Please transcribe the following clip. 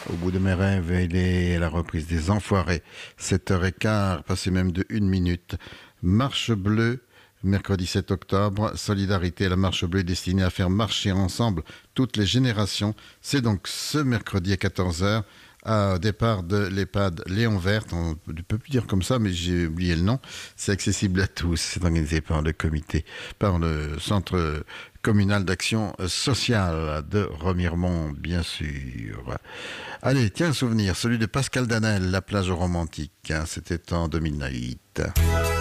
Au bout de mes rêves, il est la reprise des Enfoirés. 7h15, passé même de 1 minute. Marche bleue, mercredi 7 octobre. Solidarité, la marche bleue est destinée à faire marcher ensemble toutes les générations. C'est donc ce mercredi à 14h. Au départ de l'EHPAD Léon Verte, on ne peut plus dire comme ça, mais j'ai oublié le nom. C'est accessible à tous. C'est organisé par le comité, par le centre communal d'action sociale de Remiremont, bien sûr. Allez, tiens un souvenir, celui de Pascal Danel, La plage romantique. C'était en 2008.